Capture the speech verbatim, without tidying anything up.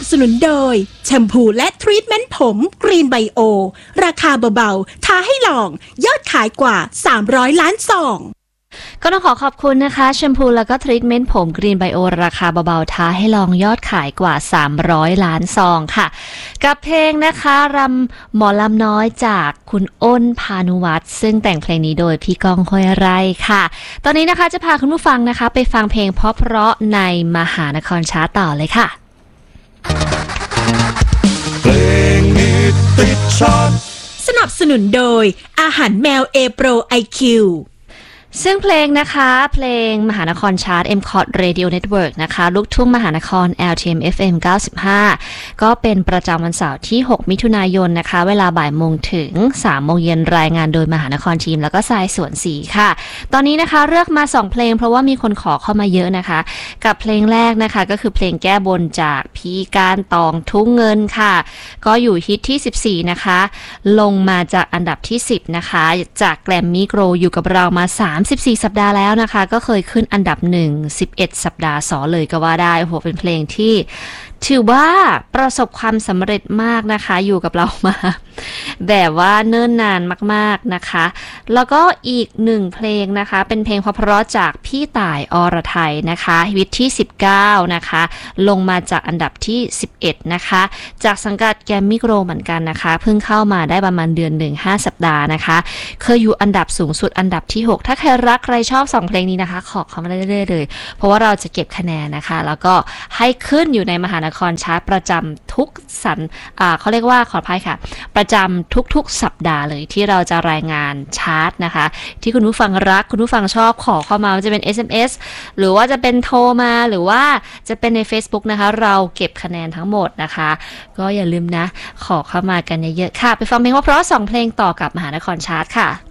สนุนโดยแชมพูและทรีทเมนต์ผมกรีนไบโอราคาเบาๆท้าให้ลองยอดขายกว่าสามร้อยล้านซองก็ต้องขอขอบคุณนะคะแชมพูแล้วก็ทรีทเมนต์ผมกรีนไบโอราคาเบาๆท้าให้ลองยอดขายกว่าสามร้อยล้านซองค่ะกับเพลงนะคะรำหมอลำน้อยจากคุณอ้นพานุวัฒน์ซึ่งแต่งเพลงนี้โดยพี่ก้องห้วยไร่ค่ะตอนนี้นะคะจะพาคุณผู้ฟังนะคะไปฟังเพลงเพราะๆในมหานครชาร์ตต่อเลยค่ะเพลงฮิตติดชาร์ตสนับสนุนโดยอาหารแมว A Pro ไอ คิวซึ่งเพลงนะคะเพลงมหานครชาร์ต เอ็ม คอท Radio Network นะคะลูกทุ่งมหานคร แอล ที เอ็ม เอฟ เอ็ม เก้าสิบห้าก็เป็นประจำวันเสาร์ที่หกมิถุนายนนะคะเวลาบ่ายโมงถึงสามโมงเย็นรายงานโดยมหานครทีมแล้วก็ทรายสวนศรีค่ะตอนนี้นะคะเลือกมาสองเพลงเพราะว่ามีคนขอเข้ามาเยอะนะคะกับเพลงแรกนะคะก็คือเพลงแก้บนจากพี่การตองทุ่งเงินค่ะก็อยู่ฮิตที่สิบสี่นะคะลงมาจากอันดับที่สิบนะคะจากแกรมมี่โกลด์อยู่กับเรามาสามสิบสี่สัปดาห์แล้วนะคะก็เคยขึ้นอันดับหนึ่ง สิบเอ็ดสัปดาห์ซ้อนเลยก็ว่าได้โอ้โหเป็นเพลงที่ถือว่าประสบความสำเร็จมากนะคะอยู่กับเรามาแบบว่าเนิ่นนานมากๆนะคะแล้วก็อีกหนึ่งเพลงนะคะเป็นเพลงเพราะๆจากพี่ต่ายอรไทยนะคะฮิตที่สิบเก้านะคะลงมาจากอันดับที่สิบเอ็ดนะคะจากสังกัดแกรมมี่โกลด์เหมือนกันนะคะเพิ่งเข้ามาได้ประมาณเดือนหนึ่ง ห้าสัปดาห์นะคะเคยอยู่อันดับสูงสุดอันดับที่หกถ้าใครรักใครชอบสองเพลงนี้นะคะขอเข้ามาเรื่อยๆเลยเพราะว่าเราจะเก็บคะแนนนะคะแล้วก็ให้ขึ้นอยู่ในมหานครชาร์ตประจำทุกสันอ่าเขาเรียกว่าขออภัยค่ะประจำทุกๆสัปดาห์เลยที่เราจะรายงานชาร์ตนะคะที่คุณผู้ฟังรักคุณผู้ฟังชอบขอเข้ามาจะเป็น เอส เอ็ม เอส หรือว่าจะเป็นโทรมาหรือว่าจะเป็นใน Facebook นะคะเราเก็บคะแนนทั้งหมดนะคะก็อย่าลืมนะขอเข้ามากันเยอะๆค่ะไปฟังเพลงเพราะๆสองเพลงต่อกับมหานครชาร์ตค่ะ